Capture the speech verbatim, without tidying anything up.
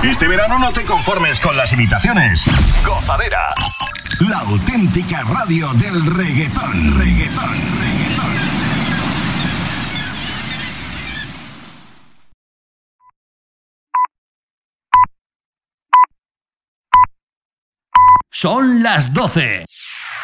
Este verano no te conformes con las imitaciones. Gozadera. La auténtica radio del reggaetón. Reggaetón, reggaetón. Son las doce.